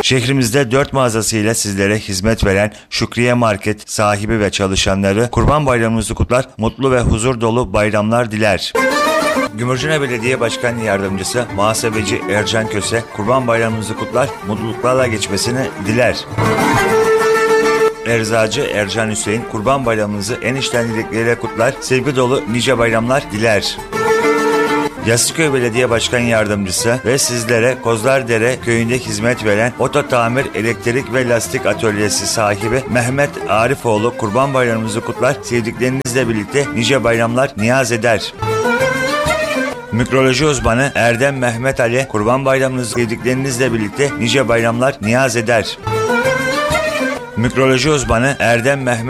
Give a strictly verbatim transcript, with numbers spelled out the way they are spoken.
Şehrimizde dört mağazasıyla sizlere hizmet veren Şükriye Market sahibi ve çalışanları Kurban Bayramınızı kutlar, mutlu ve huzur dolu bayramlar diler. Gümürcüne Belediye Başkan Yardımcısı Muhasebeci Ercan Köse, Kurban Bayramınızı kutlar, mutluluklarla geçmesini diler. Eczacı Ercan Hüseyin, Kurban Bayramınızı en içten dilekleriyle kutlar, sevgi dolu nice bayramlar diler. Yassıköy Belediye Başkan Yardımcısı ve sizlere Kozlardere köyünde hizmet veren Oto Tamir Elektrik ve Lastik Atölyesi sahibi Mehmet Arifoğlu, Kurban Bayramınızı kutlar, sevdiklerinizle birlikte nice bayramlar niyaz eder. Mikroloji uzmanı Erdem Mehmet Ali, Kurban Bayramınızı sevdiklerinizle birlikte nice bayramlar niyaz eder. Mikroloji uzmanı Erdem Mehmet